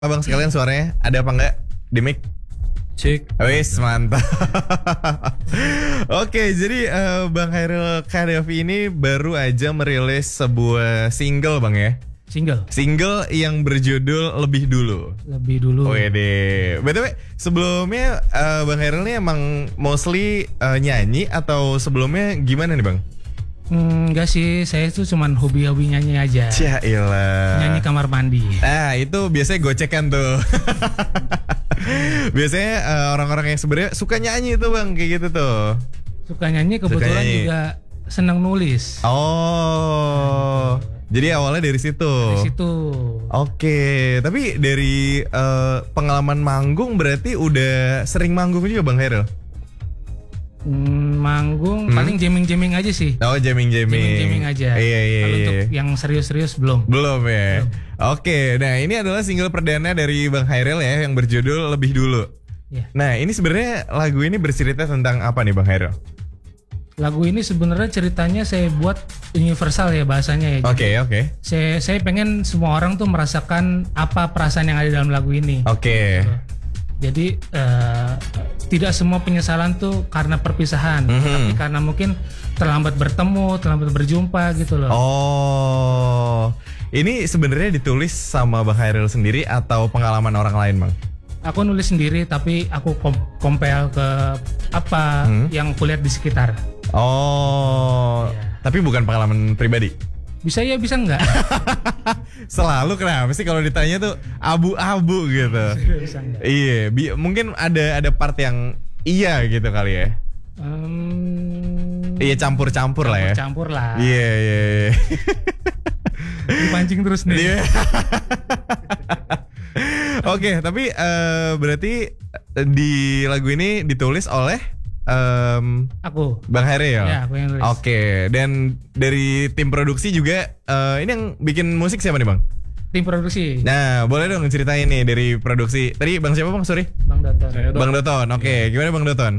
Abang sekalian suaranya ada apa enggak di mic? Cek. Wis mantap. Oke, jadi Bang Khairil Kadafi ini baru aja merilis sebuah single Bang ya. Single yang berjudul Lebih Dulu. Wede. BTW sebelumnya Bang Khairil ini emang mostly nyanyi atau sebelumnya gimana nih Bang? Enggak sih, saya tuh cuman hobi-hobi nyanyi aja. Cailah. Nyanyi kamar mandi. Ah, itu biasanya gocekan tuh. Biasanya orang-orang yang sebenarnya suka nyanyi tuh Bang, kayak gitu tuh. Suka nyanyi, kebetulan juga senang nulis. Oh. Jadi awalnya dari situ. Dari situ. Oke, tapi dari pengalaman manggung berarti udah sering manggung juga Bang Khairil? Manggung paling jamming aja sih. Oh, jamming aja. Iya. Kalau untuk yang serius belum ya. Belum. Oke, nah ini adalah single perdana dari Bang Khairil ya yang berjudul Lebih Dulu. Ya. Nah ini sebenarnya lagu ini bercerita tentang apa nih Bang Khairil? Lagu ini sebenarnya ceritanya saya buat universal ya bahasanya ya. Oke. Saya pengen semua orang tuh merasakan apa perasaan yang ada dalam lagu ini. Oke. Jadi tidak semua penyesalan tuh karena perpisahan, tapi karena mungkin terlambat bertemu, terlambat berjumpa gitu loh. Oh, ini sebenarnya ditulis sama Bang Khairil sendiri atau pengalaman orang lain Bang? Aku nulis sendiri tapi aku compare ke apa yang kulihat di sekitar. Oh, ya. Tapi bukan pengalaman pribadi? Bisa ya, bisa enggak? Selalu kenapa sih kalau ditanya tuh abu-abu gitu? Bisa enggak? Iya, mungkin ada part yang iya gitu kali ya. Iya campur-campur lah ya. Campur lah. Iya. Dipancing terus nih. Iya. Oke, tapi berarti di lagu ini ditulis oleh aku, Bang Khairil. Ya, aku yang nulis. Oke, dan dari tim produksi juga ini yang bikin musik siapa nih Bang? Tim produksi. Nah, boleh dong ceritain nih dari produksi. Tadi Bang siapa Bang? Sorry. Bang Doton. Bang Doton. Oke, gimana Bang Doton?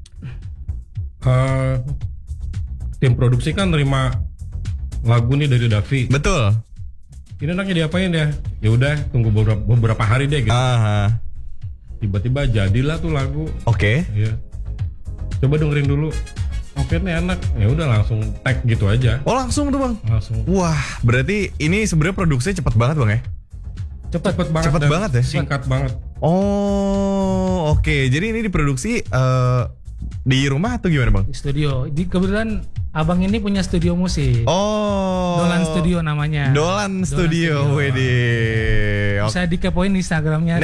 Tim produksi kan nerima lagu nih dari Davi. Betul. Ini anaknya diapain ya? Ya udah tunggu beberapa hari deh gitu. Tiba-tiba jadilah tuh lagu. Oke. Iya. Coba dengerin dulu. Oke nih enak. Ya udah langsung tag gitu aja. Oh langsung tuh Bang. Langsung. Wah, berarti ini sebenarnya produksinya cepet banget Bang ya? Cepet banget. Cepet banget ya? Singkat banget. Oh, oke. Jadi ini diproduksi di rumah atau gimana Bang? Di studio. Kebetulan abang ini punya studio musik. Oh. Dolan Studio namanya. Dolan Studio. Wede. Bisa dikepoin Instagramnya.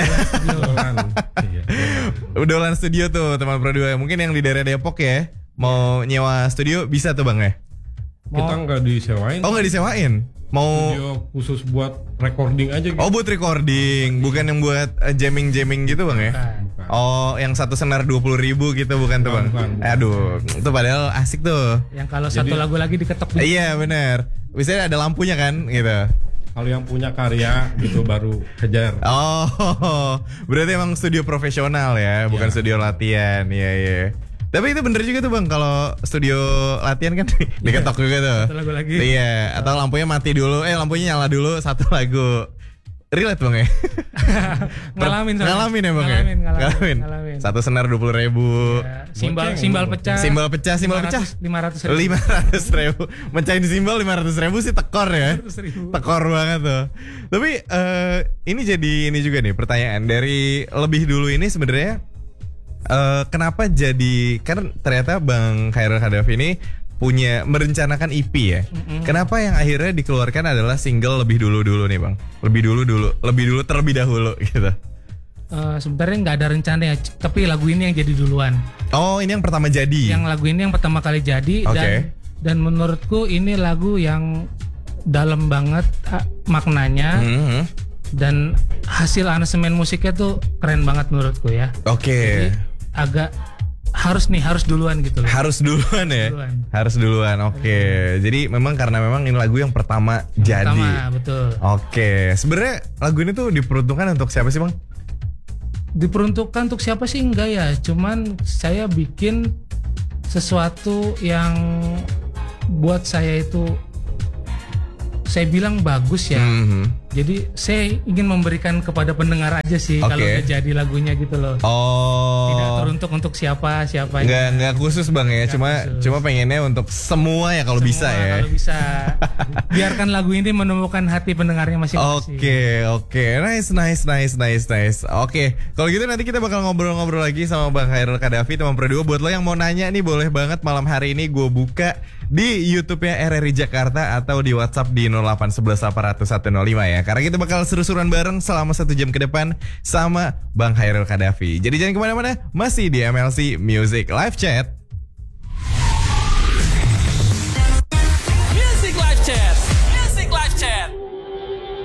Dolan Studio tuh teman produksi. Mungkin yang di daerah Depok ya. Mau nyewa studio bisa tuh Bang ya? Kita nggak disewain. Oh nggak disewain? Mau studio khusus buat recording aja gitu. Oh buat recording, bukan yang buat jamming gitu Bang ya? Bukan. Oh yang satu senar 20.000 gitu bukan tuh Bang? Bukan. Aduh, itu padahal asik tuh. Yang kalau satu lagu lagi diketok. Iya benar. Biasanya ada lampunya kan gitu. Kalau yang punya karya gitu baru kejar. Oh, berarti emang studio profesional ya, bukan studio latihan. Iya. Tapi itu bener juga tuh Bang, kalau studio latihan kan diketok juga tuh. Satu lagu lagi. Iya, atau lampunya mati dulu, lampunya nyala dulu satu lagu. Relate Bang ya? Ngalamin ya Bang ya? Ngalamin. Satu senar 20.000. Ya, simbal pecah. Simbal pecah. 500.000. Mecahin simbal 500.000 sih tekor ya. 500.000. Tekor banget tuh. Tapi ini jadi ini juga nih pertanyaan dari Lebih Dulu ini sebenarnya kenapa jadi, kan ternyata Bang Khairil Kadafi ini merencanakan EP ya. Kenapa yang akhirnya dikeluarkan adalah single Lebih Dulu nih Bang? Lebih dulu terlebih dahulu gitu. Sebenarnya nggak ada rencana ya, tapi lagu ini yang jadi duluan. Oh ini yang pertama jadi. Yang lagu ini yang pertama kali jadi. Dan menurutku ini lagu yang dalam banget maknanya. Dan hasil aransemen musiknya tuh keren banget menurutku ya. Oke. Jadi agak harus duluan gitu loh. Harus duluan ya. Harus duluan. Oke. Jadi karena memang ini lagu yang pertama jadi. Pertama, betul. Oke. Sebenarnya lagu ini tuh diperuntukkan untuk siapa sih Bang? Diperuntukkan untuk siapa sih enggak ya. Cuman saya bikin sesuatu yang buat saya itu saya bilang bagus ya. Jadi saya ingin memberikan kepada pendengar aja sih kalau udah jadi lagunya gitu loh. Tidak teruntuk untuk siapa. Nggak khusus Bang ya, cuma pengennya untuk semua ya kalau bisa ya. Kalau bisa. Biarkan lagu ini menemukan hati pendengarnya masing-masing. Oke. Nice. Oke, kalau gitu nanti kita bakal ngobrol-ngobrol lagi sama Bang Khairul Kadafi, teman Pro 2. Buat lo yang mau nanya nih boleh banget malam hari ini gue buka di YouTube-nya RRI Jakarta atau di WhatsApp di 0811 800 105 ya. Karena kita bakal seru-seruan bareng selama 1 jam ke depan sama Bang Khairul Kadafi. Jadi jangan kemana-mana, masih di MLC Music Live Chat.